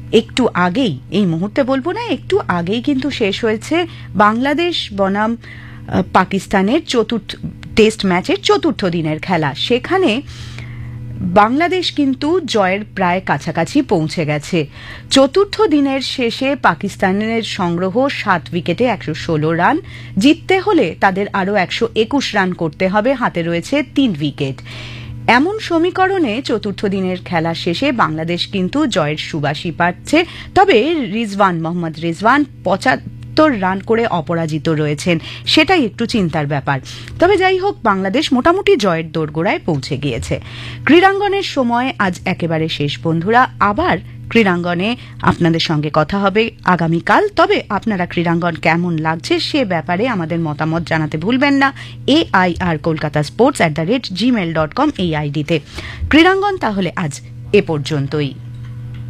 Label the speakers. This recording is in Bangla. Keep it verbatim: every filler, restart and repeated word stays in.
Speaker 1: একটু আগেই, এই মুহূর্তে বলবো না, একটু আগেই কিন্তু শেষ হয়েছে বাংলাদেশ বনাম পাকিস্তানের চতুর্থ টেস্ট ম্যাচের চতুর্থ দিনের খেলা। সেখানে বাংলাদেশ কিন্তু জয়ের প্রায় কাছাকাছি পৌঁছে গেছে। চতুর্থ দিনের শেষে পাকিস্তানের সংগ্রহ সাত উইকেটে একশো ষোলো রান। জিততে হলে তাদের আরও একশো একুশ রান করতে হবে, হাতে রয়েছে তিন উইকেট। এমন সমীকরণে চতুর্থ দিনের খেলা শেষে বাংলাদেশ কিন্তু জয়ের সুবাসই পাচ্ছে। তবে রিজওয়ান, মোহাম্মদ রিজওয়ান পঁচাত্তর রান করে অপরাজিত রয়েছেন, সেটাই একটু চিন্তার ব্যাপার। তবে যাই হোক, বাংলাদেশ মোটামুটি জয়ের দোরগোড়ায় পৌঁছে গিয়েছে। ক্রীড়াঙ্গনের সময় আজ একেবারে শেষ বন্ধুরা। আবার ক্রীড়াঙ্গনে আপনাদের সঙ্গে কথা হবে আগামীকাল। তবে আপনারা ক্রীড়াঙ্গন কেমন লাগছে সে ব্যাপারে আমাদের মতামত জানাতে ভুলবেন না A I R Kolkata sports at the rate Gmail dot com এই আইডিতে। ক্রীড়াঙ্গন তাহলে আজ এ পর্যন্তই।